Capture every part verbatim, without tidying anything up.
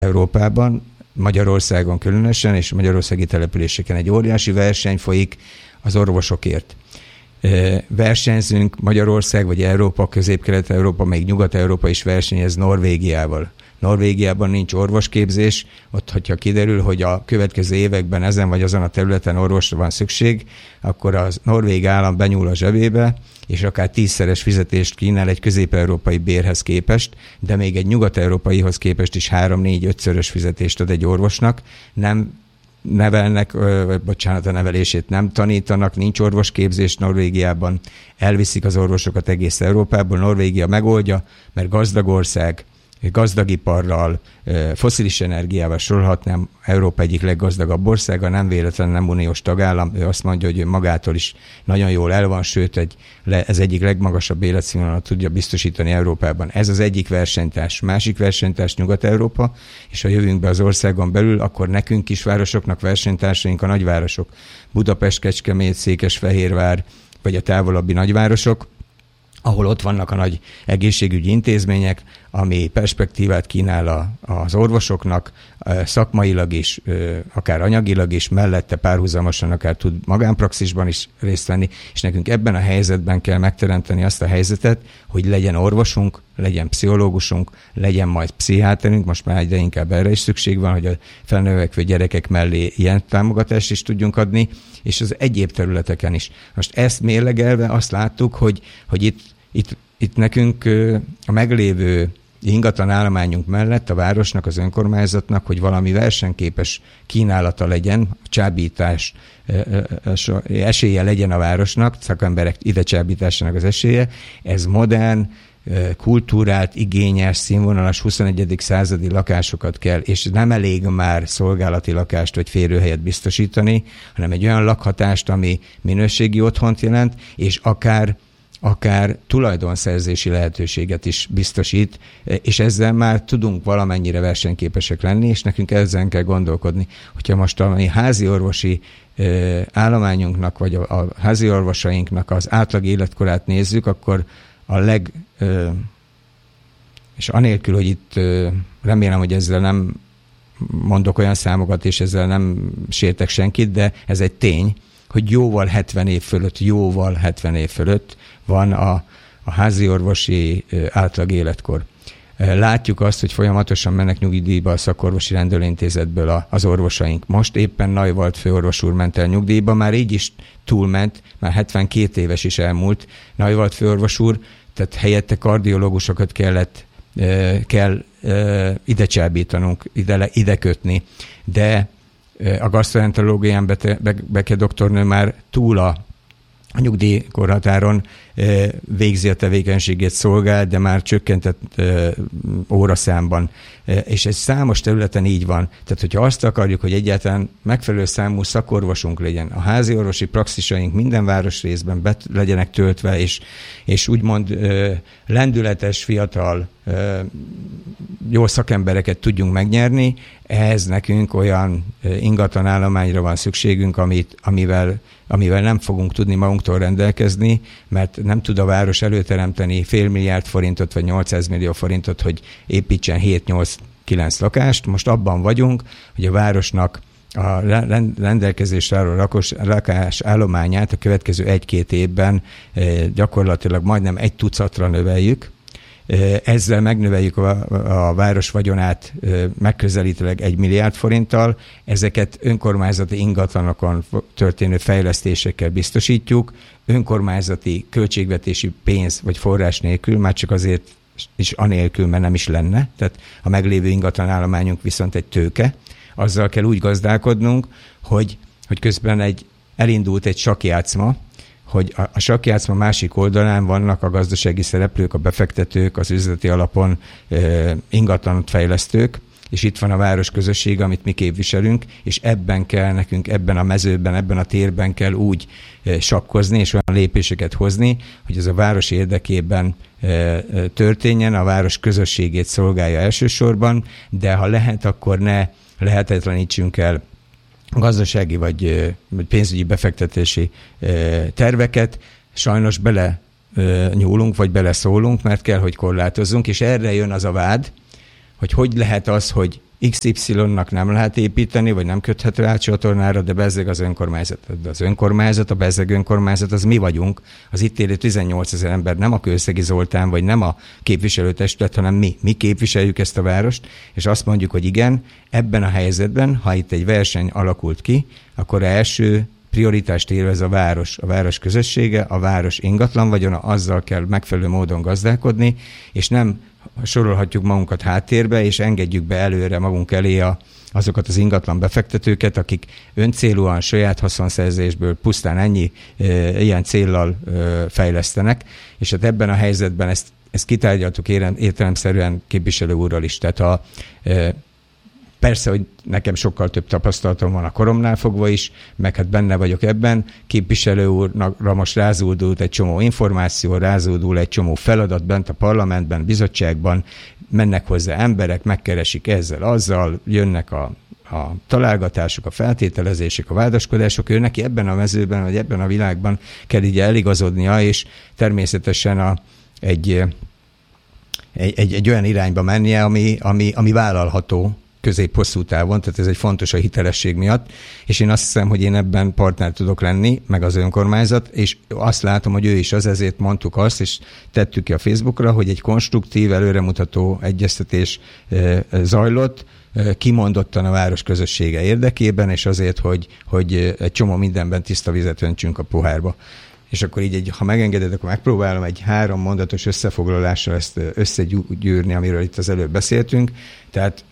Európában, Magyarországon különösen, és magyarországi településeken egy óriási verseny folyik az orvosokért. Versenyzünk Magyarország, vagy Európa, Közép-Kelet-Európa, még Nyugat-Európa is versenyez Norvégiával. Norvégiában nincs orvosképzés, ott, hogyha kiderül, hogy a következő években ezen vagy azon a területen orvosra van szükség, akkor a norvég állam benyúl a zsebébe, és akár tízszeres fizetést kínál egy közép-európai bérhez képest, de még egy nyugat-európaihoz képest is három-négy-ötszörös fizetést ad egy orvosnak. Nem nevelnek, vagy bocsánat, a nevelését nem tanítanak, nincs orvosképzés Norvégiában, elviszik az orvosokat egész Európából. Norvégia megoldja, mert gazdag ország, gazdagiparral, fosszilis energiával sorolhatnám, Európa egyik leggazdagabb országa, nem véletlenül nem uniós tagállam, ő azt mondja, hogy ő magától is nagyon jól el van, sőt, egy, ez egyik legmagasabb életszínvonalat tudja biztosítani Európában. Ez az egyik versenytárs. Másik versenytárs Nyugat-Európa, és ha jövünk be az országon belül, akkor nekünk kisvárosoknak versenytársaink a nagyvárosok. Budapest, Kecskemét, Székesfehérvár, vagy a távolabbi nagyvárosok, ahol ott vannak a nagy egészségügyi intézmények, ami perspektívát kínál a, az orvosoknak, szakmailag is, akár anyagilag is, mellette párhuzamosan akár tud magánpraxisban is részt venni, és nekünk ebben a helyzetben kell megteremteni azt a helyzetet, hogy legyen orvosunk, legyen pszichológusunk, legyen majd pszichiáterünk, most már egyre inkább erre is szükség van, hogy a felnövekvő gyerekek mellé ilyen támogatást is tudjunk adni, és az egyéb területeken is. Most ezt mérlegelve azt láttuk, hogy, hogy itt, itt, itt nekünk a meglévő ingatlan állományunk mellett a városnak, az önkormányzatnak, hogy valami versenyképes kínálata legyen, csábítás esélye legyen a városnak, szakemberek ide csábításának az esélye, ez modern, kultúrált, igényes, színvonalas huszonegyedik századi lakásokat kell, és nem elég már szolgálati lakást vagy férőhelyet biztosítani, hanem egy olyan lakhatást, ami minőségi otthont jelent, és akár akár tulajdonszerzési lehetőséget is biztosít, és ezzel már tudunk valamennyire versenyképesek lenni, és nekünk ezzel kell gondolkodni. Hogyha most a mi házi orvosi állományunknak, vagy a, a házi orvosainknak az átlag életkorát nézzük, akkor a leg... és anélkül, hogy itt remélem, hogy ezzel nem mondok olyan számokat, és ezzel nem sértek senkit, de ez egy tény, hogy jóval hetven év fölött, jóval hetven év fölött van a, a házi orvosi átlag életkor. Látjuk azt, hogy folyamatosan mennek nyugdíjba a szakorvosi rendelőintézetből az orvosaink. Most éppen Neuwald főorvos úr ment el nyugdíjba, már így is túlment, már hetvenkét éves is elmúlt Neuwald főorvos úr, tehát helyette kardiológusokat kellett, kell ide csábítanunk, ide, ide kötni, de a gasztroenterológián Beke doktornő már túl a a nyugdíjkorhatáron végzi a tevékenységét, szolgál, de már csökkentett óraszámban. És ez számos területen így van. Tehát, hogyha azt akarjuk, hogy egyáltalán megfelelő számú szakorvosunk legyen, a házi orvosi praxisaink minden városrészben be legyenek töltve, és, és úgymond lendületes, fiatal, jó szakembereket tudjunk megnyerni, ehhez nekünk olyan ingatlanállományra van szükségünk, amit, amivel, amivel nem fogunk tudni magunktól rendelkezni, mert nem tud a város előteremteni fél milliárd forintot, vagy nyolcszáz millió forintot, hogy építsen hét-nyolc-kilenc lakást. Most abban vagyunk, hogy a városnak a rendelkezésre álló lakás állományát a következő egy-két évben gyakorlatilag majdnem egy tucatra növeljük. Ezzel megnöveljük a, a város vagyonát megközelítőleg egy milliárd forinttal, ezeket önkormányzati ingatlanokon történő fejlesztésekkel biztosítjuk, önkormányzati költségvetési pénz vagy forrás nélkül, már csak azért is anélkül, mert nem is lenne, tehát a meglévő ingatlanállományunk viszont egy tőke, azzal kell úgy gazdálkodnunk, hogy, hogy közben egy, elindult egy sakkjátszma, hogy a, a sakkjátszma másik oldalán vannak a gazdasági szereplők, a befektetők, az üzleti alapon e, ingatlanot fejlesztők, és itt van a város közösség, amit mi képviselünk, és ebben kell nekünk, ebben a mezőben, ebben a térben kell úgy e, sakkozni, és olyan lépéseket hozni, hogy ez a város érdekében e, e, történjen, a város közösségét szolgálja elsősorban, de ha lehet, akkor ne lehetetlenítsünk el gazdasági vagy pénzügyi befektetési terveket, sajnos bele nyúlunk, vagy beleszólunk, mert kell, hogy korlátozzunk, és erre jön az a vád, hogy hogy lehet az, hogy iksz ipszilonnak nem lehet építeni, vagy nem köthető át csatornára, de bezzeg az önkormányzat. De az önkormányzat, a bezzeg önkormányzat, az mi vagyunk. Az itt élő tizennyolcezer ember, nem a Kőszegi Zoltán, vagy nem a képviselőtestület, hanem mi. Mi képviseljük ezt a várost, és azt mondjuk, hogy igen, ebben a helyzetben, ha itt egy verseny alakult ki, akkor első prioritást élvez a város, a város közössége, a város ingatlan vagyona, azzal kell megfelelő módon gazdálkodni, és nem sorolhatjuk magunkat háttérbe, és engedjük be előre magunk elé a, azokat az ingatlan befektetőket, akik öncélúan saját haszonszerzésből pusztán ennyi e, ilyen céllal e, fejlesztenek, és hát ebben a helyzetben ezt, ezt kitárgyaltuk értelemszerűen képviselő úrral is. Tehát ha e, persze, hogy nekem sokkal több tapasztalatom van a koromnál fogva is, meg hát benne vagyok ebben. Képviselő úrra most rázódult egy csomó információ, rázódul egy csomó feladat bent a parlamentben, bizottságban, mennek hozzá emberek, megkeresik ezzel, azzal, jönnek a, a találgatások, a feltételezések, a vádaskodások. Ő neki ebben a mezőben, vagy ebben a világban kell így eligazodnia, és természetesen a, egy, egy, egy, egy olyan irányba mennie, ami, ami, ami vállalható közép-hosszú távon, tehát ez egy fontos a hitelesség miatt, és én azt hiszem, hogy én ebben partner tudok lenni, meg az önkormányzat, és azt látom, hogy ő is az, ezért mondtuk azt, és tettük ki a Facebookra, hogy egy konstruktív, előremutató egyeztetés zajlott, kimondottan a város közössége érdekében, és azért, hogy, hogy egy csomó mindenben tiszta vizet öntsünk a pohárba. És akkor így, egy, ha megengeded, akkor megpróbálom egy három mondatos összefoglalással ezt összegyűrni, amiről itt az előbb beszéltünk. Tehát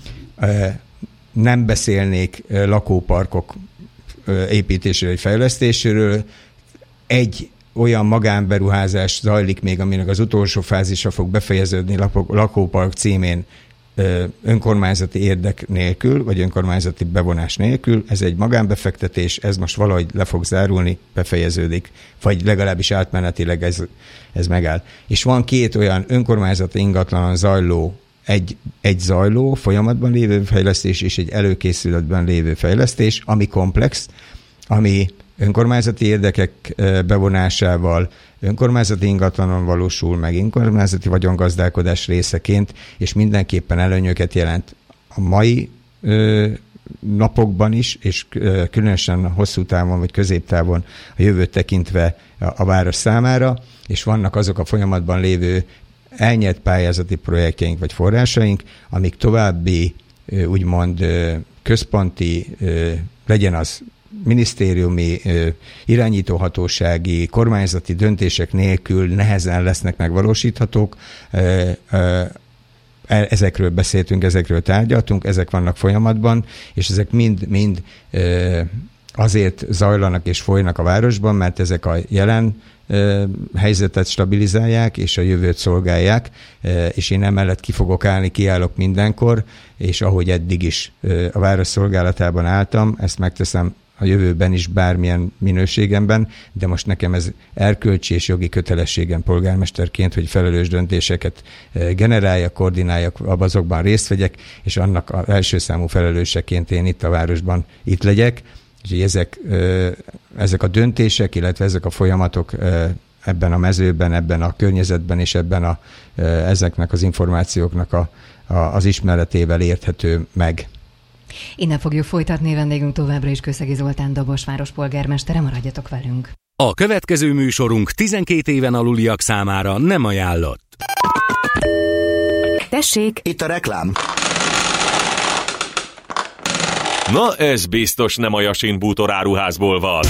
nem beszélnék lakóparkok építéséről, fejlesztéséről. Egy olyan magánberuházás zajlik még, aminek az utolsó fázisa fog befejeződni lakópark címén önkormányzati érdek nélkül, vagy önkormányzati bevonás nélkül. Ez egy magánbefektetés, ez most valahogy le fog zárulni, befejeződik, vagy legalábbis átmenetileg ez, ez megáll. És van két olyan önkormányzati ingatlanon zajló, egy, egy zajló, folyamatban lévő fejlesztés, és egy előkészületben lévő fejlesztés, ami komplex, ami önkormányzati érdekek bevonásával, önkormányzati ingatlanon valósul meg, önkormányzati vagyongazdálkodás részeként, és mindenképpen előnyöket jelent a mai ö, napokban is, és ö, különösen hosszú távon vagy középtávon a jövőt tekintve a, a város számára, és vannak azok a folyamatban lévő elnyert pályázati projektjeink vagy forrásaink, amik további ö, úgymond ö, központi, ö, legyen az minisztériumi, irányítóhatósági, kormányzati döntések nélkül nehezen lesznek megvalósíthatók. Ezekről beszéltünk, ezekről tárgyaltunk, ezek vannak folyamatban, és ezek mind, mind azért zajlanak és folynak a városban, mert ezek a jelen helyzetet stabilizálják, és a jövőt szolgálják, és én emellett ki fogok állni, kiállok mindenkor, és ahogy eddig is a város szolgálatában álltam, ezt megteszem a jövőben is bármilyen minőségemben, de most nekem ez erkölcsi és jogi kötelességem polgármesterként, hogy felelős döntéseket generáljak, koordináljak, azokban részt vegyek, és annak az első számú felelőseként én itt a városban itt legyek. Úgyhogy ezek, ezek a döntések, illetve ezek a folyamatok ebben a mezőben, ebben a környezetben és ebben a, ezeknek az információknak a, a, az ismeretével érthető meg. Innen fogjuk folytatni, vendégünk továbbra is Kőszegi Zoltán Dobos várospolgármestere, maradjatok velünk. A következő műsorunk tizenkét éven aluliak számára nem ajánlott. Tessék! Itt a reklám. Na ez biztos nem a Jasin bútoráruházból van.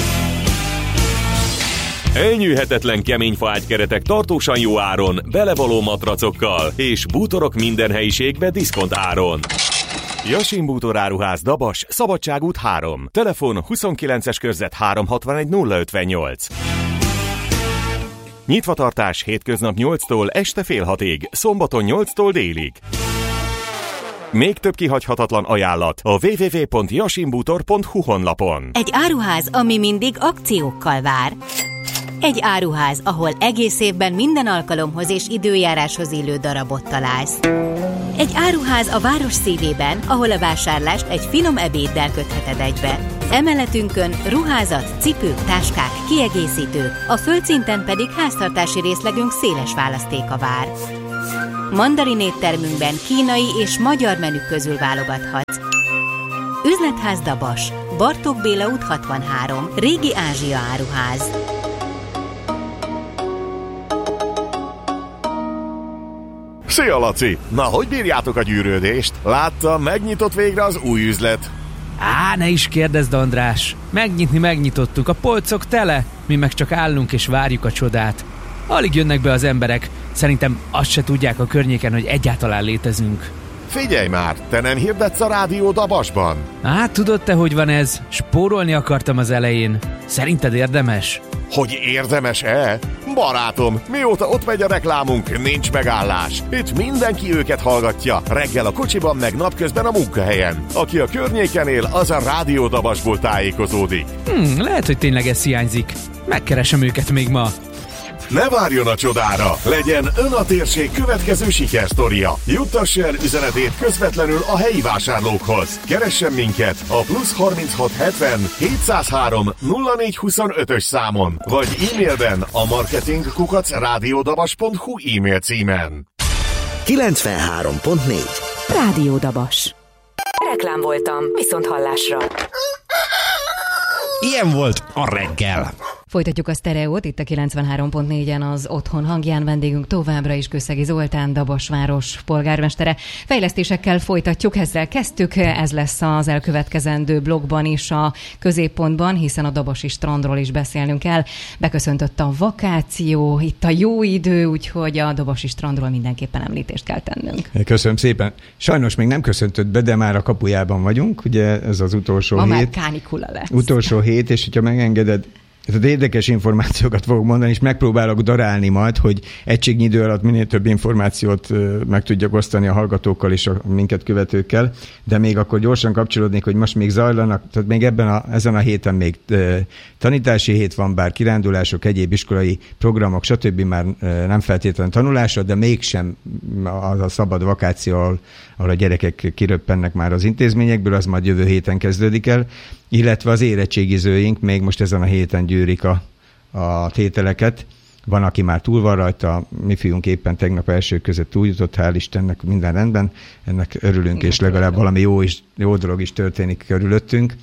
Elnyűhetetlen kemény faágykeretek tartósan jó áron, belevaló matracokkal és bútorok minden helyiségbe diszkont áron. Jasin bútoráruház, Dabas, Szabadságút három. Telefon huszonkilences körzet háromszázhatvanegy nulla ötvennyolc. Nyitvatartás hétköznap nyolctól este fél hatig, szombaton nyolctól délig. Még több kihagyhatatlan ajánlat a double-u double-u double-u pont jasinbútor pont hu honlapon. Egy áruház, ami mindig akciókkal vár. Egy áruház, ahol egész évben minden alkalomhoz és időjáráshoz illő darabot találsz. Egy áruház a város szívében, ahol a vásárlást egy finom ebéddel kötheted egybe. Emeletünkön ruházat, cipők, táskák, kiegészítők, a földszinten pedig háztartási részlegünk széles választéka vár. Mandarin éttermünkben kínai és magyar menük közül válogathatsz. Üzletház Dabas, Bartók Béla út hatvanhárom, Régi Ázsia áruház. Szia, Laci! Na, hogy bírjátok a gyűrődést? Láttam, megnyitott végre az új üzlet. Á, ne is kérdezd, András! Megnyitni megnyitottuk, a polcok tele, mi meg csak állunk és várjuk a csodát. Alig jönnek be az emberek, szerintem azt se tudják a környéken, hogy egyáltalán létezünk. Figyelj már, te nem hirdetsz a Rádió Dabasban? Á, tudod te, hogy van ez? Spórolni akartam az elején. Szerinted érdemes? Hogy érdemes-e? Barátom, mióta ott megy a reklámunk, nincs megállás. Itt mindenki őket hallgatja, reggel a kocsiban, meg napközben a munkahelyen. Aki a környéken él, az a Rádió Dabasból tájékozódik. Hmm, lehet, hogy tényleg ez hiányzik. Megkeresem őket még ma. Ne várjon a csodára! Legyen ön a térség következő sikersztoria. Juttassa el üzenetét közvetlenül a helyi vásárlókhoz. Keressen minket a plusz harminchat hetven hétszázhárom nulla négy huszonötös számon, vagy e-mailben a marketing kukac rádiódabas pont hu e-mail címen. kilencvenhárom pont négy Rádió Dabas. Reklám voltam, viszont hallásra. Ilyen volt a reggel. Folytatjuk a sztereót itt a kilencvenhárom pont négyen az Otthon hangján. Vendégünk továbbra is Kőszegi Zoltán, Dabasváros polgármestere. Fejlesztésekkel folytatjuk, ezzel kezdtük, ez lesz az elkövetkezendő blogban is a középpontban, hiszen a dabasi strandról is beszélnünk kell. Beköszöntött a vakáció, itt a jó idő, úgyhogy a dabasi strandról mindenképpen említést kell tennünk. Köszönöm szépen. Sajnos még nem köszöntött be, de már a kapujában vagyunk, ugye ez az utolsó Ma hét. Ma már kánikula lesz. Utolsó hét, és hogyha megengeded, tehát érdekes információkat fogok mondani, és megpróbálok darálni majd, hogy egységnyi idő alatt minél több információt meg tudjak osztani a hallgatókkal és a minket követőkkel, de még akkor gyorsan kapcsolódnék, hogy most még zajlanak, tehát még ebben a, ezen a héten még e, tanítási hét van, bár kirándulások, egyéb iskolai programok, stb. Már e, nem feltétlenül tanulásra, de mégsem az a szabad vakáció, ahol, ahol a gyerekek kiröppennek már az intézményekből, az majd jövő héten kezdődik el, illetve az érettségizőink még most ezen a héten gyűrik a, a tételeket. Van, aki már túl van rajta, mi fiunk éppen tegnap elsők között túljutott, hál' Istennek minden rendben, ennek örülünk, és legalább valami jó, is, jó dolog is történik körülöttünk,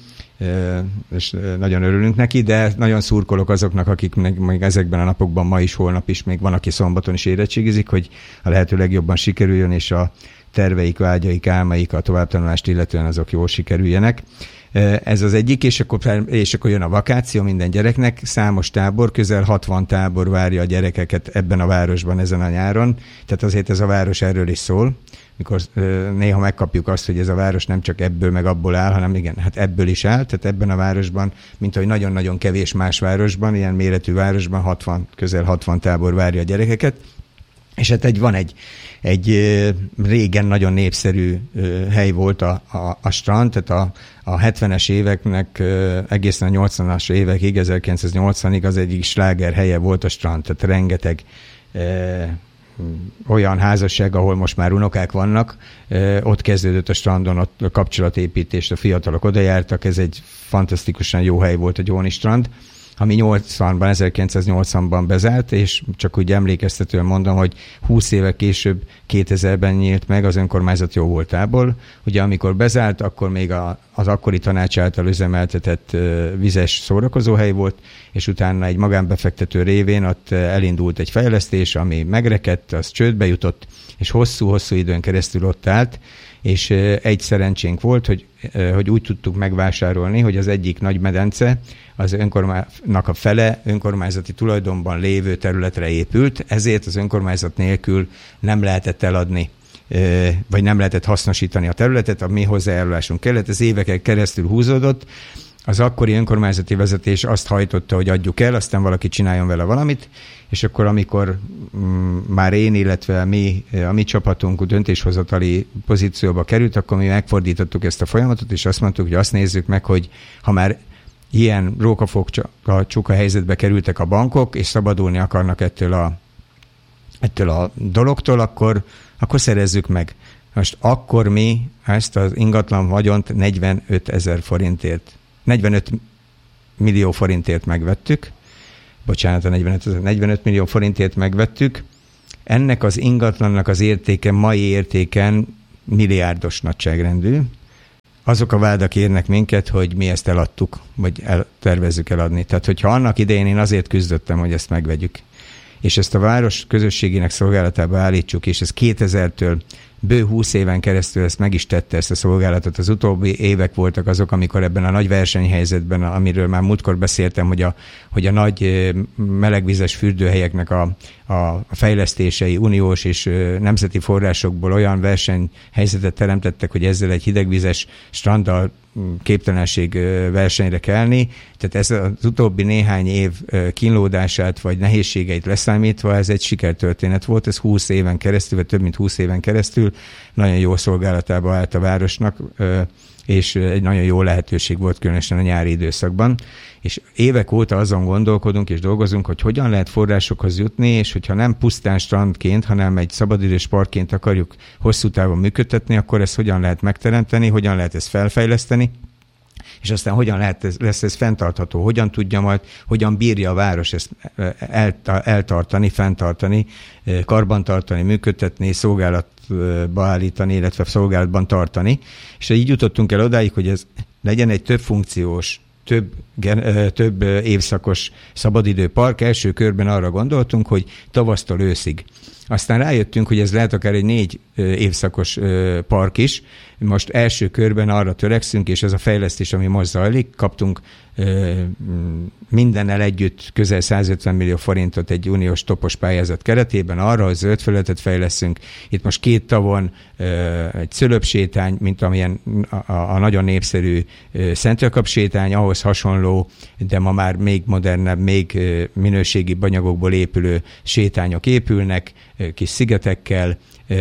és nagyon örülünk neki, de nagyon szurkolok azoknak, akik még ezekben a napokban, ma is, holnap is, még van, aki szombaton is érettségizik, hogy a lehető legjobban sikerüljön, és a terveik, vágyaik, álmaik, a továbbtanulást illetően azok jól sikerüljenek. Ez az egyik, és akkor, és akkor jön a vakáció minden gyereknek. Számos tábor, közel hatvan tábor várja a gyerekeket ebben a városban ezen a nyáron. Tehát azért ez a város erről is szól. Mikor néha megkapjuk azt, hogy ez a város nem csak ebből meg abból áll, hanem igen, hát ebből is áll. Tehát ebben a városban, mint ahogy nagyon-nagyon kevés más városban, ilyen méretű városban hatvan, közel hatvan tábor várja a gyerekeket. És hát egy, van egy, egy régen nagyon népszerű hely volt a, a, a strand, tehát a, a hetvenes éveknek egészen a nyolcvanas évekig, ezerkilencszáznyolcvanig az egyik sláger helye volt a strand, tehát rengeteg e, olyan házasság, ahol most már unokák vannak, e, ott kezdődött a strandon, ott a kapcsolatépítést, a fiatalok oda jártak, ez egy fantasztikusan jó hely volt a Gyóni strand, ami nyolcvanban, ezerkilencszáznyolcvanban bezárt, és csak úgy emlékeztetően mondom, hogy húsz éve később, kétezerben nyílt meg az önkormányzat jó voltából. Ugye amikor bezárt, akkor még a, az akkori tanács által üzemeltetett vizes szórakozóhely volt, és utána egy magánbefektető révén ott elindult egy fejlesztés, ami megrekedt, az csődbe jutott, és hosszú-hosszú időn keresztül ott állt, és egy szerencsénk volt, hogy, hogy úgy tudtuk megvásárolni, hogy az egyik nagy medence az önkormányzatnak a fele önkormányzati tulajdonban lévő területre épült, ezért az önkormányzat nélkül nem lehetett eladni, vagy nem lehetett hasznosítani a területet, a mi hozzájárulásunk kellett, ez éveken keresztül húzódott. Az akkori önkormányzati vezetés azt hajtotta, hogy adjuk el, aztán valaki csináljon vele valamit, és akkor amikor mm, már én, illetve mi, a mi csapatunk döntéshozatali pozícióba került, akkor mi megfordítottuk ezt a folyamatot, és azt mondtuk, hogy azt nézzük meg, hogy ha már ilyen rókafogcsuka csuka helyzetbe kerültek a bankok, és szabadulni akarnak ettől a, ettől a dologtól, akkor, akkor szerezzük meg. Most akkor mi ezt az ingatlan vagyont negyvenöt ezer forintért, negyvenöt millió forintért megvettük, bocsánat, a negyvenöt, negyvenöt millió forintért megvettük, Ennek az ingatlannak az értéke, mai értéken milliárdos nagyságrendű. Azok a vádak érnek minket, hogy mi ezt eladtuk, vagy el, tervezzük eladni. Tehát, hogyha annak idején én azért küzdöttem, hogy ezt megvegyük, és ezt a város közösségének szolgálatába állítsuk, és ez kétezertől bő húsz éven keresztül ezt meg is tette, ezt a szolgálatot. Az utóbbi évek voltak azok, amikor ebben a nagy versenyhelyzetben, amiről már múltkor beszéltem, hogy a, hogy a nagy melegvizes fürdőhelyeknek a, a fejlesztései uniós és nemzeti forrásokból olyan versenyhelyzetet teremtettek, hogy ezzel egy hidegvizes stranddal képtelenség versenyre kelni. Tehát ez az utóbbi néhány év kínlódását vagy nehézségeit leszámítva, ez egy sikertörténet volt, ez húsz éven keresztül, vagy több mint húsz éven keresztül nagyon jó szolgálatába állt a városnak, és egy nagyon jó lehetőség volt különösen a nyári időszakban. És évek óta azon gondolkodunk és dolgozunk, hogy hogyan lehet forrásokhoz jutni, és hogyha nem pusztán strandként, hanem egy szabadidős parkként akarjuk hosszú távon működtetni, akkor ezt hogyan lehet megteremteni, hogyan lehet ezt felfejleszteni, és aztán hogyan lehet ez, lesz ez fenntartható, hogyan tudja majd, hogyan bírja a város ezt eltartani, fenntartani, karbantartani, működtetni, szolgálatba állítani, illetve szolgálatban tartani. És így jutottunk el odáig, hogy ez legyen egy több funkciós, több, több évszakos szabadidőpark. Első körben arra gondoltunk, hogy tavasztól őszig. Aztán rájöttünk, hogy ez lehet akár egy négy évszakos park is. Most első körben arra törekszünk, és ez a fejlesztés, ami most zajlik, kaptunk mindennel együtt közel százötven millió forintot egy uniós topos pályázat keretében arra, hogy zöld felületet fejleszünk. Itt most két tavon egy szülöpsétány, mint amilyen a, a nagyon népszerű Szentjakab sétány, ahhoz hasonló, de ma már még modernebb, még minőségibb anyagokból épülő sétányok épülnek, kis szigetekkel.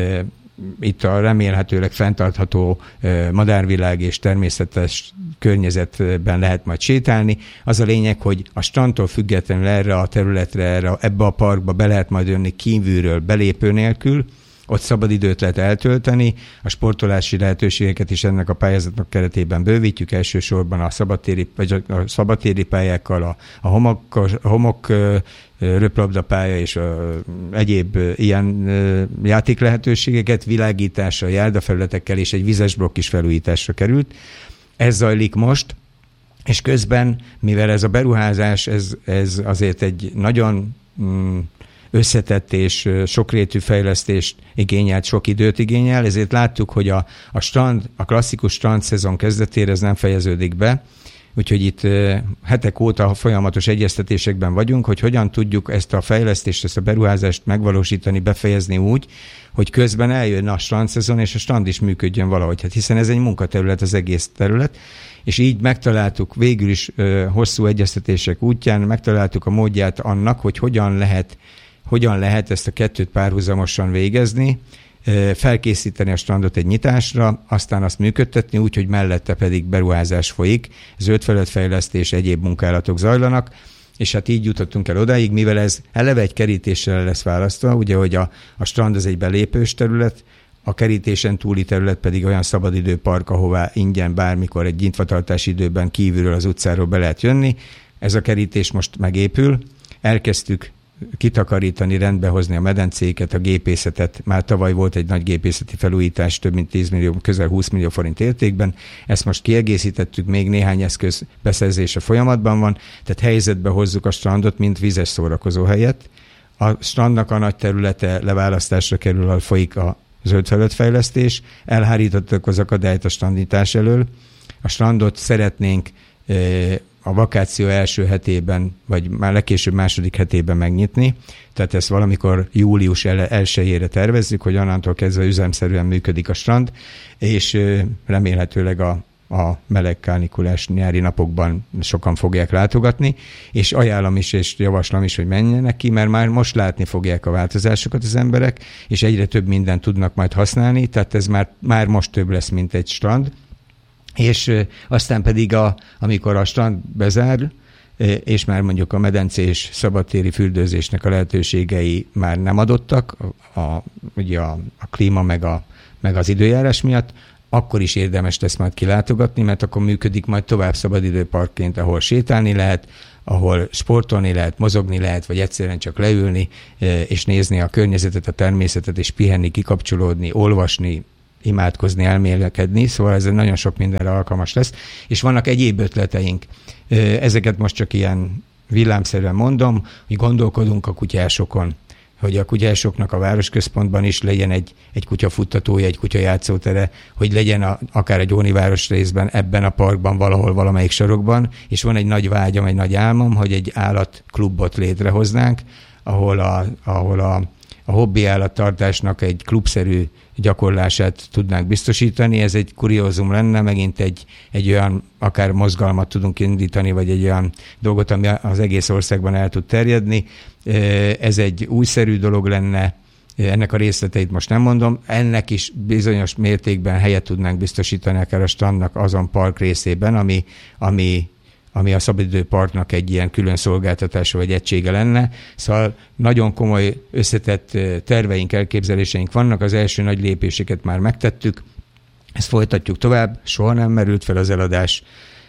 Itt a remélhetőleg fenntartható madárvilág és természetes környezetben lehet majd sétálni. Az a lényeg, hogy a strandtól függetlenül erre a területre, erre, ebbe a parkba be lehet majd jönni kívülről belépő nélkül, ott szabadidőt lehet eltölteni, a sportolási lehetőségeket is ennek a pályázatnak keretében bővítjük, elsősorban a szabadtéri, vagy a szabadtéri pályákkal, a, a homok, a homok röplabdapálya és a, egyéb ilyen játék lehetőségeket, világítással, járdafelületekkel és egy vizes blokk is felújításra került. Ez zajlik most, és közben, mivel ez a beruházás, ez, ez azért egy nagyon mm, összetett és sokrétű fejlesztést igényelt, sok időt igényel, ezért láttuk, hogy a, a strand, a klasszikus strand szezon kezdetére ez nem fejeződik be, úgyhogy itt hetek óta folyamatos egyeztetésekben vagyunk, hogy hogyan tudjuk ezt a fejlesztést, ezt a beruházást megvalósítani, befejezni úgy, hogy közben eljön a strandszezon, és a strand is működjön valahogy. Hát hiszen ez egy munkaterület, az egész terület, és így megtaláltuk végül is hosszú egyeztetések útján, megtaláltuk a módját annak, hogy hogyan lehet, hogyan lehet ezt a kettőt párhuzamosan végezni, felkészíteni a strandot egy nyitásra, aztán azt működtetni úgy, hogy mellette pedig beruházás folyik, zöldfelületfejlesztés, egyéb munkálatok zajlanak, és hát így jutottunk el odáig, mivel ez eleve egy kerítéssel lesz választva, ugye, hogy a, a strand az egy belépős terület, a kerítésen túli terület pedig olyan szabadidőpark, ahová ingyen bármikor egy nyitvatartási időben kívülről az utcáról be lehet jönni. Ez a kerítés most megépül, elkezdtük kitakarítani, rendbehozni a medencéket, a gépészetet. Már tavaly volt egy nagy gépészeti felújítás, több mint tíz millió, közel húsz millió forint értékben. Ezt most kiegészítettük, még néhány eszköz beszerzése folyamatban van, tehát helyzetbe hozzuk a strandot, mint vízes szórakozó helyet. A strandnak a nagy területe leválasztásra kerül, ahol folyik a zöldfelületfejlesztés. Elhárítottuk az akadályt a strandítás elől. A strandot szeretnénk a vakáció első hetében, vagy már legkésőbb második hetében megnyitni. Tehát ezt valamikor július elsejére tervezzük, hogy onnantól kezdve üzemszerűen működik a strand, és remélhetőleg a, a meleg kánikulás nyári napokban sokan fogják látogatni, és ajánlom is, és javaslom is, hogy menjenek ki, mert már most látni fogják a változásokat az emberek, és egyre több mindent tudnak majd használni, tehát ez már, már most több lesz, mint egy strand. És aztán pedig, a, amikor a strand bezár, és már mondjuk a medencés szabadtéri fürdőzésnek a lehetőségei már nem adottak, a, a, ugye a, a klíma meg, a, meg az időjárás miatt, akkor is érdemes lesz majd kilátogatni, mert akkor működik majd tovább szabadidőparkként, ahol sétálni lehet, ahol sportolni lehet, mozogni lehet, vagy egyszerűen csak leülni, és nézni a környezetet, a természetet, és pihenni, kikapcsolódni, olvasni, imádkozni, elmélkedni, szóval ez nagyon sok mindenre alkalmas lesz. És vannak egyéb ötleteink. Ezeket most csak ilyen villámszerűen mondom, hogy gondolkodunk a kutyásokon, hogy a kutyásoknak a városközpontban is legyen egy, egy kutyafuttatója, egy kutyajátszótere, hogy legyen a, akár egy Óniváros részben, ebben a parkban, valahol, valamelyik sarokban, és van egy nagy vágyam, egy nagy álmom, hogy egy állatklubot létrehoznánk, ahol a, ahol a, a hobbi állattartásnak egy klubszerű gyakorlását tudnánk biztosítani. Ez egy kuriózum lenne, megint egy, egy olyan akár mozgalmat tudunk indítani, vagy egy olyan dolgot, ami az egész országban el tud terjedni. Ez egy újszerű dolog lenne, ennek a részleteit most nem mondom. Ennek is bizonyos mértékben helyet tudnánk biztosítani akár a strandnak azon park részében, ami, ami ami a szabadidőparknak egy ilyen külön szolgáltatása vagy egysége lenne. Szóval nagyon komoly összetett terveink, elképzeléseink vannak, az első nagy lépéseket már megtettük, ezt folytatjuk tovább, soha nem merült fel az eladás,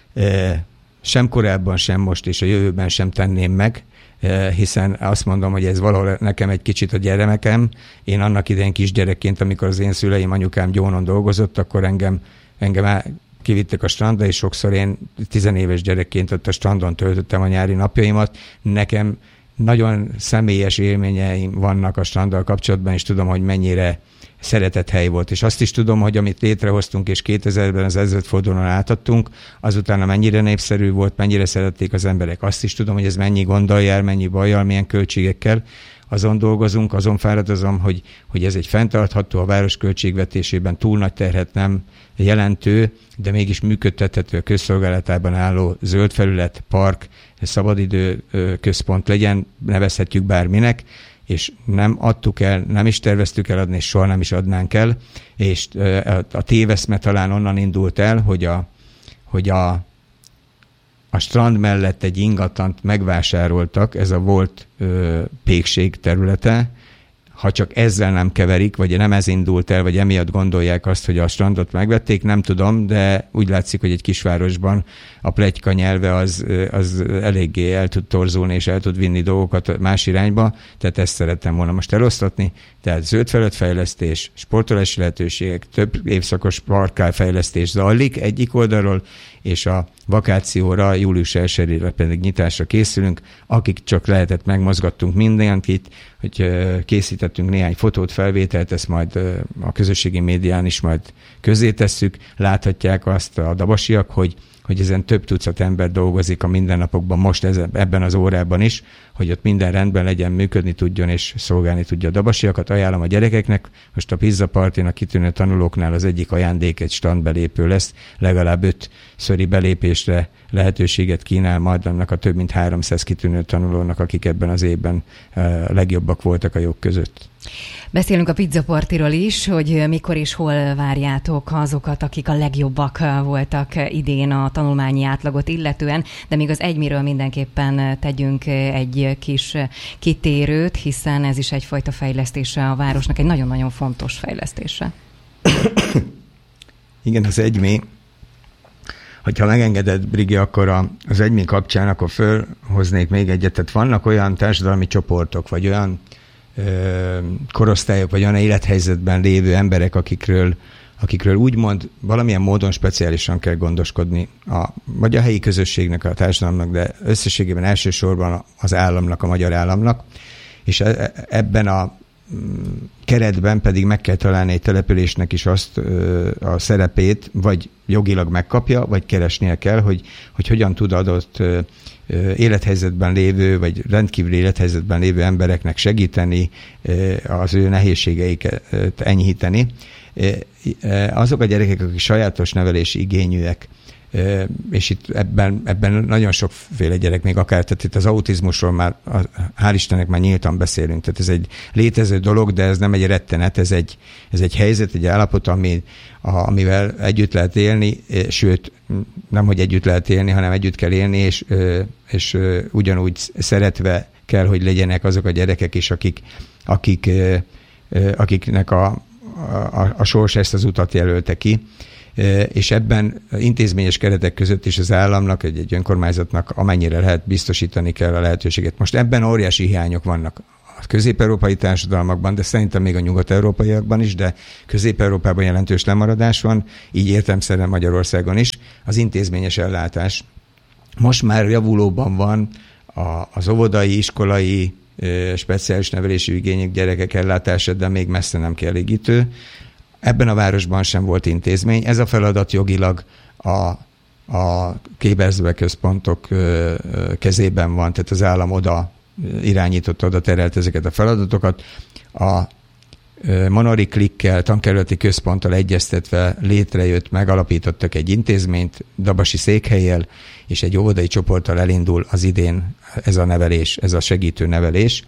sem korábban, sem most, és a jövőben sem tenném meg, hiszen azt mondom, hogy ez valahol nekem egy kicsit a gyermekem. Én annak idején kisgyerekként, amikor az én szüleim, anyukám gyónon dolgozott, akkor engem, engem kivittek a strandra, és sokszor én tizenéves gyerekként ott a strandon töltöttem a nyári napjaimat. Nekem nagyon személyes élményeim vannak a stranddal kapcsolatban, és tudom, hogy mennyire szeretett hely volt. És azt is tudom, hogy amit létrehoztunk, és kétezerben az ezredfordulón átadtunk, azután mennyire népszerű volt, mennyire szerették az emberek. Azt is tudom, hogy ez mennyi gonddal jár, mennyi bajjal, milyen költségekkel. Azon dolgozunk, azon fáradozom, hogy, hogy ez egy fenntartható, a város költségvetésében túl nagy terhet nem jelentő, de mégis működtethető a közszolgálatában álló zöld felület, park, szabadidő központ legyen, nevezhetjük bárminek, és nem adtuk el, nem is terveztük eladni, és soha nem is adnánk el, és a téveszme talán onnan indult el, hogy a, hogy a A strand mellett egy ingatlant megvásároltak, ez a volt ö, pékség területe. Ha csak ezzel nem keverik, vagy nem ez indult el, vagy emiatt gondolják azt, hogy a strandot megvették, nem tudom, de úgy látszik, hogy egy kisvárosban a pletyka nyelve az, az eléggé el tud torzulni, és el tud vinni dolgokat más irányba, tehát ezt szerettem volna most elosztatni. Tehát zöldfelületfejlesztés, sportolási lehetőségek, több évszakos parkálfejlesztés zajlik egyik oldalról, és a vakációra, július elsejére pedig nyitásra készülünk. Akik csak lehetett, megmozgattunk mindenkit, hogy készítettünk néhány fotót, felvételt, ezt majd a közösségi médián is majd közzétesszük. Láthatják azt a dabasiak, hogy hogy ezen több tucat ember dolgozik a mindennapokban, most ezen, ebben az órában is, hogy ott minden rendben legyen, működni tudjon és szolgálni tudja a dabasiakat. Ajánlom a gyerekeknek, most a Pizza Partin a kitűnő tanulóknál az egyik ajándék egy strandbelépő lesz, legalább öt szöri belépésre lehetőséget kínál majd annak a több mint háromszáz kitűnő tanulónak, akik ebben az évben uh, legjobbak voltak a jók között. Beszélünk a Pizza Partiról is, hogy mikor és hol várjátok azokat, akik a legjobbak voltak idén a tanulmányi átlagot illetően, de még az egymiről mindenképpen tegyünk egy kis kitérőt, hiszen ez is egyfajta fejlesztése a városnak, egy nagyon-nagyon fontos fejlesztése. Igen, az egymi. Hogyha megengeded, Brigi, akkor a, az egymi kapcsán akkor fölhoznék még egyet. Tehát vannak olyan társadalmi csoportok, vagy olyan ö, korosztályok, vagy olyan élethelyzetben lévő emberek, akikről, akikről úgymond valamilyen módon speciálisan kell gondoskodni, a, vagy a helyi közösségnek, a társadalomnak, de összességében elsősorban az államnak, a magyar államnak, és ebben a keretben pedig meg kell találni egy településnek is azt a szerepét, vagy jogilag megkapja, vagy keresnie kell, hogy, hogy hogyan tud adott élethelyzetben lévő, vagy rendkívül élethelyzetben lévő embereknek segíteni, az ő nehézségeiket enyhíteni. Azok a gyerekek, akik sajátos nevelési igényűek, és itt ebben, ebben nagyon sokféle gyerek, még akár, tehát itt az autizmusról már, hál' Istennek már nyíltan beszélünk, tehát ez egy létező dolog, de ez nem egy rettenet, ez egy, ez egy helyzet, egy állapot, ami, a, amivel együtt lehet élni, sőt, nem, hogy együtt lehet élni, hanem együtt kell élni, és, és ugyanúgy szeretve kell, hogy legyenek azok a gyerekek is, akik, akik, akiknek a, a, a sors ezt az utat jelölte ki. és ebben intézményes keretek között is az államnak, egy, egy önkormányzatnak amennyire lehet biztosítani kell a lehetőséget. Most ebben óriási hiányok vannak a közép-európai társadalmakban, de szerintem még a nyugat-európaiakban is, de közép-európában jelentős lemaradás van, így értelemszerűen Magyarországon is. Az intézményes ellátás most már javulóban van, a, az óvodai, iskolai, speciális nevelési igények gyerekek ellátása, de még messze nem kielégítő. Ebben a városban sem volt intézmény. Ez a feladat jogilag a, a képerző központok kezében van, tehát az állam oda irányított, oda terelt ezeket a feladatokat. A Monori Klikkel, tankerületi központtal egyeztetve létrejött, megalapítottak egy intézményt Dabasi székhellyel, és egy óvodai csoporttal elindul az idén ez a nevelés, ez a segítő nevelés.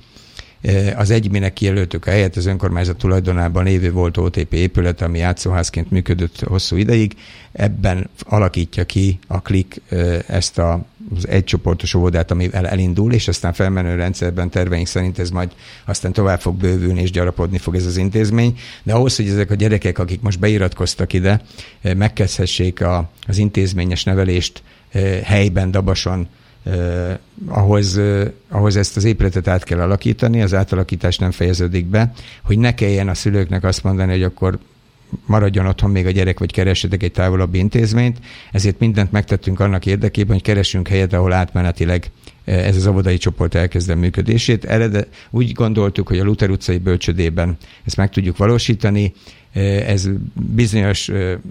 Az egyminek kijelöltük a helyet, az önkormányzat tulajdonában lévő volt o té pé épület, ami játszóházként működött hosszú ideig. Ebben alakítja ki a Klik ezt a, az egycsoportos óvodát, amivel elindul, és aztán felmenő rendszerben terveink szerint ez majd aztán tovább fog bővülni, és gyarapodni fog ez az intézmény. De ahhoz, hogy ezek a gyerekek, akik most beiratkoztak ide, megkezdhessék a, az intézményes nevelést helyben, Dabason, Eh, ahhoz, eh, ahhoz ezt az épületet át kell alakítani, az átalakítás nem fejeződik be, hogy ne kelljen a szülőknek azt mondani, hogy akkor maradjon otthon még a gyerek, vagy keressetek egy távolabbi intézményt, ezért mindent megtettünk annak érdekében, hogy keressünk helyet, ahol átmenetileg ez az óvodai csoport elkezdem működését. Erre úgy gondoltuk, hogy a Luther utcai bölcsödében ezt meg tudjuk valósítani. Ez bizonyos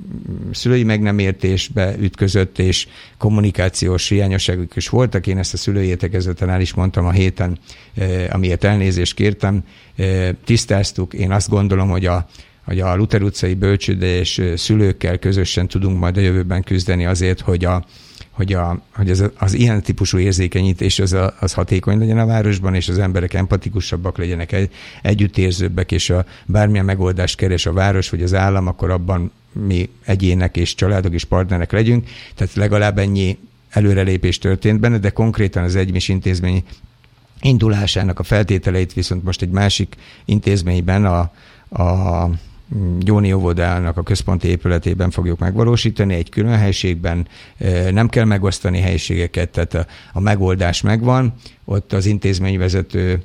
szülői meg nem értésbe ütközött, és kommunikációs hiányosságok is voltak. Én ezt a szülői értekezleten el is mondtam a héten, amiért elnézést kértem. Tisztáztuk, én azt gondolom, hogy a hogy a Luther utcai bölcsőde és szülőkkel közösen tudunk majd a jövőben küzdeni azért, hogy, a, hogy, a, hogy az, az ilyen típusú érzékenyítés az, a, az hatékony legyen a városban, és az emberek empatikusabbak legyenek, egy, együttérzőbbek, és a, bármilyen megoldást keres a város, vagy az állam, akkor abban mi egyének és családok és partnerek legyünk. Tehát legalább ennyi előrelépés történt benne, de konkrétan az egymis intézmény indulásának a feltételeit viszont most egy másik intézményben, a, a Gyóni óvodának a központi épületében fogjuk megvalósítani, egy külön helységben, nem kell megosztani helységeket, tehát a, a megoldás megvan, ott az intézményvezető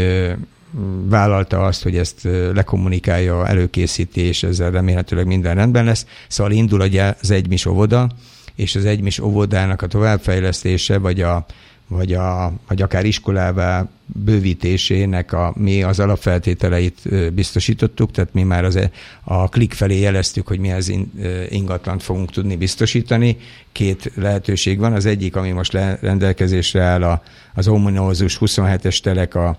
vállalta azt, hogy ezt lekommunikálja, előkészíti, és ezzel remélhetőleg minden rendben lesz. Szóval indul az egymis óvoda, és az egymis óvodának a továbbfejlesztése, vagy a vagy, a, vagy akár iskolává bővítésének a, mi az alapfeltételeit biztosítottuk, tehát mi már az, a Klik felé jeleztük, hogy mi az ingatlant fogunk tudni biztosítani. Két lehetőség van, az egyik, ami most rendelkezésre áll, a, az ominózus huszonhetes telek a,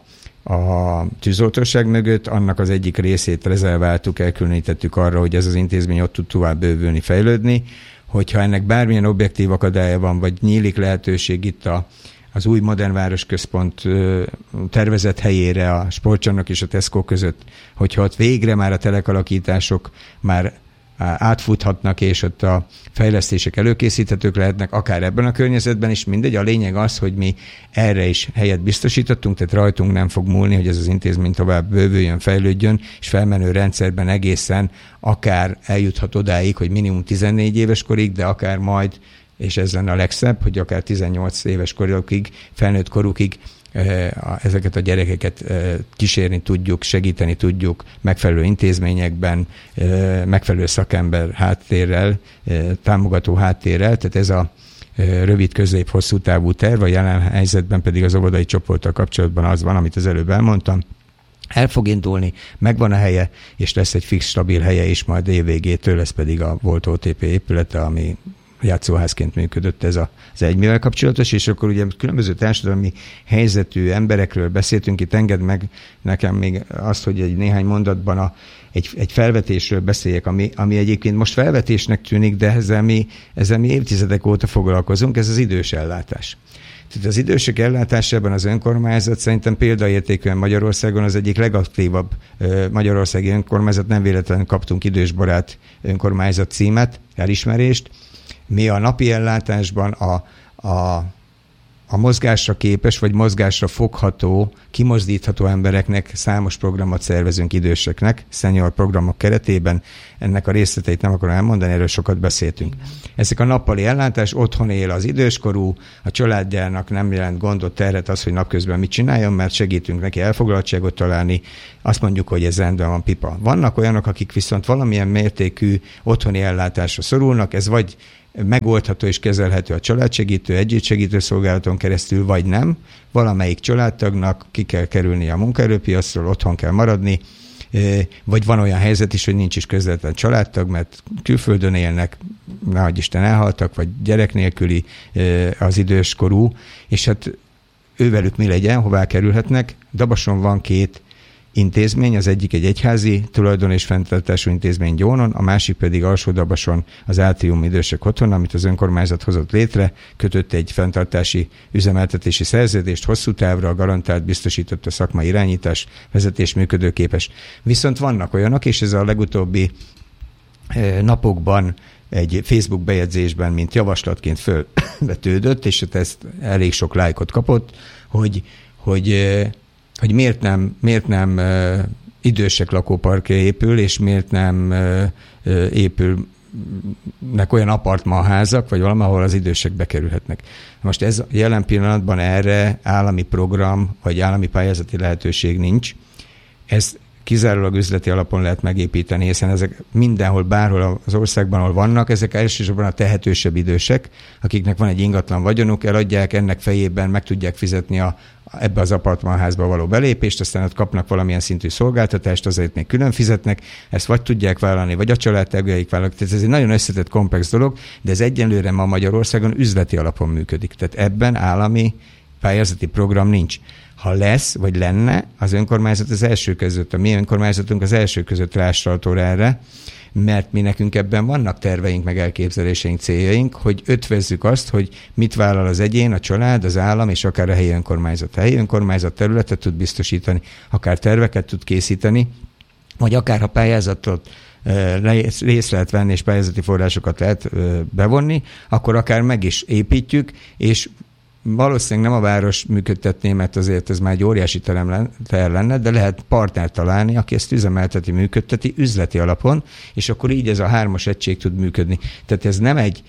a tűzoltóság mögött, annak az egyik részét rezerváltuk, elkülönítettük arra, hogy ez az intézmény ott tud tovább bővülni, fejlődni. Hogyha ennek bármilyen objektív akadálya van, vagy nyílik lehetőség itt a az új modern városközpont tervezett helyére a Sportcsarnok és a Tesco között, hogyha ott végre már a telekalakítások már átfuthatnak, és ott a fejlesztések előkészíthetők lehetnek, akár ebben a környezetben is, mindegy. A lényeg az, hogy mi erre is helyet biztosítottunk, tehát rajtunk nem fog múlni, hogy ez az intézmény tovább bővüljön, fejlődjön, és felmenő rendszerben egészen akár eljuthat odáig, hogy minimum tizennégy éves korig, de akár majd, és ez lenne a legszebb, hogy akár tizennyolc éves korukig, felnőtt korukig ezeket a gyerekeket kísérni tudjuk, segíteni tudjuk megfelelő intézményekben, megfelelő szakember háttérrel, támogató háttérrel, tehát ez a rövid, közép, hosszú távú terv, a jelen helyzetben pedig az óvodai csoporttal kapcsolatban az van, amit az előbb elmondtam. El fog indulni, megvan a helye, és lesz egy fix, stabil helye is majd év végétől, ez pedig a volt o té pé épülete, ami játszóházként működött ez az egymivel kapcsolatos, és akkor ugye különböző társadalmi helyzetű emberekről beszéltünk, itt engedd meg nekem még azt, hogy egy néhány mondatban a, egy, egy felvetésről beszéljek, ami, ami egyébként most felvetésnek tűnik, de ezzel mi, ezzel mi évtizedek óta foglalkozunk, ez az idős ellátás. Tehát az idősök ellátásában az önkormányzat szerintem példaértékűen Magyarországon az egyik legaktívabb magyarországi önkormányzat, nem véletlenül kaptunk idősbarát önkormányzat címet, elismerést. Mi a napi ellátásban, a, a, a mozgásra képes, vagy mozgásra fogható, kimozdítható embereknek számos programot szervezünk időseknek, senior programok keretében. Ennek a részleteit nem akarom elmondani, erről sokat beszéltünk. Igen. Ezek a nappali ellátás, otthon él az időskorú, a családjának nem jelent gondot, terhet az, hogy napközben mit csináljon, mert segítünk neki elfoglaltságot találni. Azt mondjuk, hogy ez rendben van, pipa. Vannak olyanok, akik viszont valamilyen mértékű otthoni ellátásra szorulnak, ez vagy megoldható és kezelhető a családsegítő, együttsegítő szolgálaton keresztül, vagy nem. Valamelyik családtagnak ki kell kerülni a munkaerőpiacról, otthon kell maradni, vagy van olyan helyzet is, hogy nincs is közvetlen családtag, mert külföldön élnek, nehogy Isten elhaltak, vagy gyerek nélküli az időskorú, és hát ővelük mi legyen, hová kerülhetnek. Dabason van két intézmény, az egyik egy egyházi tulajdon és fenntartású intézmény Gyónon, a másik pedig Alsó-Dabason az Átrium idősek otthon, amit az önkormányzat hozott létre, kötött egy fenntartási üzemeltetési szerződést, hosszú távra garantált, biztosított a szakmai irányítás, vezetés működőképes. Viszont vannak olyanok, és ez a legutóbbi napokban egy Facebook bejegyzésben, mint javaslatként fölvetődött, és ezt elég sok lájkot kapott, hogy, hogy hogy miért nem, miért nem uh, idősek lakóparkja épül, és miért nem uh, uh, épülnek olyan apartmanházak, vagy valamahol az idősek bekerülhetnek. Most ez jelen pillanatban erre állami program, vagy állami pályázati lehetőség nincs. Ez kizárólag üzleti alapon lehet megépíteni, hiszen ezek mindenhol, bárhol az országban, ahol vannak, ezek elsősorban a tehetősebb idősek, akiknek van egy ingatlan vagyonuk, eladják, ennek fejében meg tudják fizetni a, ebbe az apartmanházba való belépést, aztán ott kapnak valamilyen szintű szolgáltatást, azért még külön fizetnek, ezt vagy tudják vállalni, vagy a családtagjaik vállalják. Tehát ez egy nagyon összetett, komplex dolog, de ez egyenlőre ma Magyarországon üzleti alapon működik. Tehát ebben állami pályázati program nincs. Ha lesz, vagy lenne, az önkormányzat az első között, a mi önkormányzatunk az első között rástratol erre, mert mi nekünk ebben vannak terveink, meg elképzeléseink, céljaink, hogy ötvözzük azt, hogy mit vállal az egyén, a család, az állam, és akár a helyi önkormányzat. A helyi önkormányzat területet tud biztosítani, akár terveket tud készíteni, vagy akár ha pályázatot részt lehet venni, és pályázati forrásokat lehet bevonni, akkor akár meg is építjük, és valószínűleg nem a város működtetné, mert azért ez már egy óriási terem lenne, de lehet partnert találni, aki ezt üzemelteti, működteti üzleti alapon, és akkor így ez a hármas egység tud működni. Tehát ez nem egy,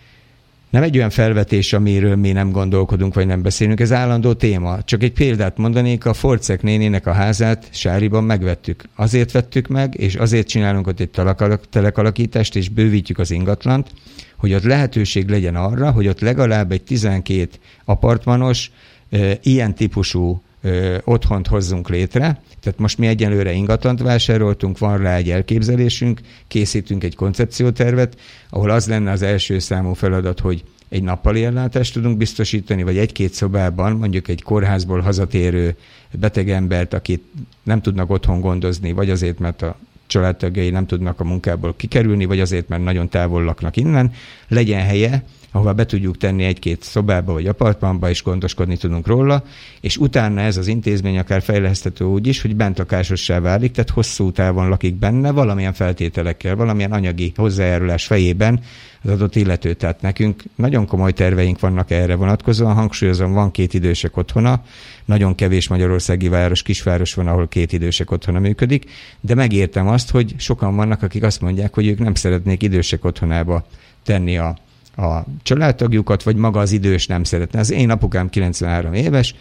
nem egy olyan felvetés, amiről mi nem gondolkodunk, vagy nem beszélünk, ez állandó téma. Csak egy példát mondanék, a Forcek nénének a házát Sáriban megvettük. Azért vettük meg, és azért csinálunk ott egy telekalakítást, és bővítjük az ingatlant, hogy ott lehetőség legyen arra, hogy ott legalább egy tizenkét apartmanos, e, ilyen típusú e, otthont hozzunk létre. Tehát most mi egyelőre ingatlant vásároltunk, van rá egy elképzelésünk, készítünk egy koncepciótervet, ahol az lenne az első számú feladat, hogy egy nappali ellátást tudunk biztosítani, vagy egy-két szobában, mondjuk egy kórházból hazatérő betegembert, akit nem tudnak otthon gondozni, vagy azért, mert a családtagjai nem tudnak a munkából kikerülni, vagy azért, mert nagyon távol laknak innen, legyen helye, ahova be tudjuk tenni egy-két szobába vagy apartmanba, és gondoskodni tudunk róla, és utána ez az intézmény akár fejleszthető úgy is, hogy bentlakásossá válik, tehát hosszú távon lakik benne, valamilyen feltételekkel, valamilyen anyagi hozzájárulás fejében az adott illető. Tehát nekünk nagyon komoly terveink vannak erre vonatkozóan, hangsúlyozom, van két idősek otthona, nagyon kevés magyarországi város, kisváros van, ahol két idősek otthona működik, de megértem azt, hogy sokan vannak, akik azt mondják, hogy ők nem szeretnék idősek otthonába tenni a a családtagjukat, vagy maga az idős nem szeretne. Az én apukám kilencvenhárom éves,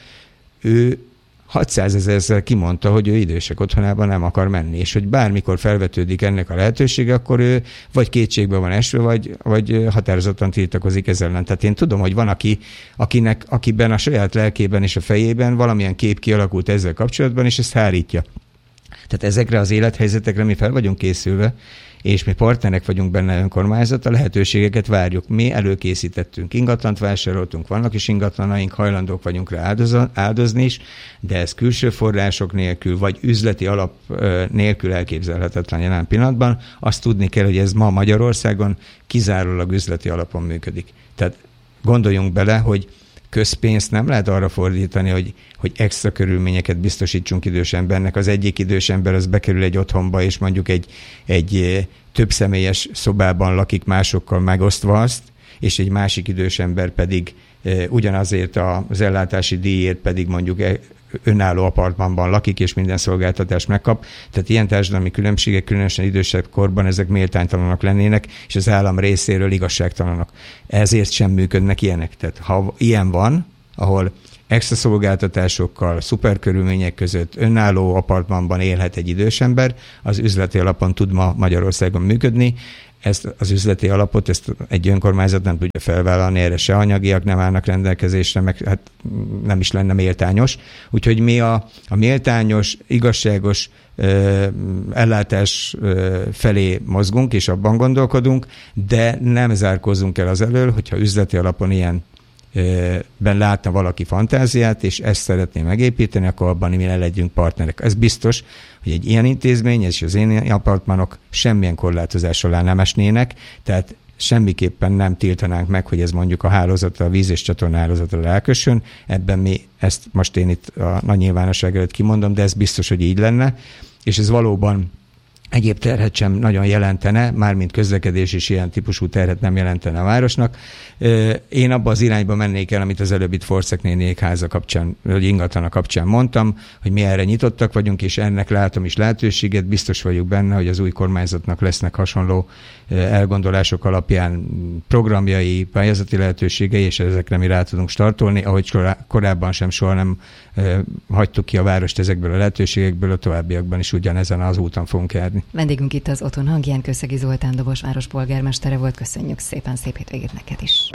ő hatszázezerszer kimondta, hogy ő idősek otthonában nem akar menni, és hogy bármikor felvetődik ennek a lehetősége, akkor ő vagy kétségbe van esve, vagy, vagy határozottan tiltakozik ezzel ellen. Tehát én tudom, hogy van, aki, akinek, akiben a saját lelkében és a fejében valamilyen kép kialakult ezzel kapcsolatban, és ezt hárítja. Tehát ezekre az élethelyzetekre mi fel vagyunk készülve, és mi partnerek vagyunk benne önkormányzat, a lehetőségeket várjuk. Mi előkészítettünk, ingatlant vásároltunk, vannak is ingatlanaink, hajlandók vagyunk rá áldozni is, de ez külső források nélkül, vagy üzleti alap nélkül elképzelhetetlen jelen pillanatban. Azt tudni kell, hogy ez ma Magyarországon kizárólag üzleti alapon működik. Tehát gondoljunk bele, hogy közpénzt nem lehet arra fordítani, hogy, hogy extra körülményeket biztosítsunk idős embernek. Az egyik idős ember az bekerül egy otthonba, és mondjuk egy, egy több személyes szobában lakik másokkal megosztva azt, és egy másik idős ember pedig ugyanazért az ellátási díjért pedig mondjuk önálló apartmanban lakik, és minden szolgáltatást megkap. Tehát ilyen társadalmi különbségek, különösen idősebb korban ezek méltánytalanok lennének, és az állam részéről igazságtalanok. Ezért sem működnek ilyenek. Tehát ha ilyen van, ahol extra szolgáltatásokkal, szuperkörülmények között önálló apartmanban élhet egy idős ember, az üzleti alapon tud ma Magyarországon működni. Ezt az üzleti alapot, ezt egy önkormányzat nem tudja felvállalni, erre se anyagiak nem állnak rendelkezésre, meg hát nem is lenne méltányos. Úgyhogy mi a, a méltányos, igazságos ö, ellátás ö, felé mozgunk, és abban gondolkodunk, de nem zárkózunk el az elől, hogyha üzleti alapon ilyen ben látna valaki fantáziát, és ezt szeretné megépíteni, akkor abban mi ne legyünk partnerek. Ez biztos, hogy egy ilyen intézmény, és az én apartmanok semmilyen korlátozás alá nem esnének, tehát semmiképpen nem tiltanánk meg, hogy ez mondjuk a hálózatra, a víz- és csatornahálózatra elkössön. Ebben mi ezt most én itt a nagy nyilvánosság előtt kimondom, de ez biztos, hogy így lenne, és ez valóban egyéb terhet sem nagyon jelentene, mármint közlekedés is ilyen típusú terhet nem jelentene a városnak. Én abba az irányba mennék el, amit az előbb itt Forszek néniék háza kapcsán, vagy ingatlana kapcsán mondtam, hogy mi erre nyitottak vagyunk, és ennek látom is lehetőséget. Biztos vagyok benne, hogy az új kormányzatnak lesznek hasonló elgondolások alapján programjai, pályázati lehetőségei, és ezekre mi rá tudunk startolni, ahogy korábban sem soha nem hagytuk ki a várost ezekből a lehetőségekből, a továbbiakban is ugyanezen az úton fogunk járni. Vendégünk itt az Otthon hangján Kőszegi Zoltán Dobos város polgármestere volt. Köszönjük szépen, szép hétvégét neked is!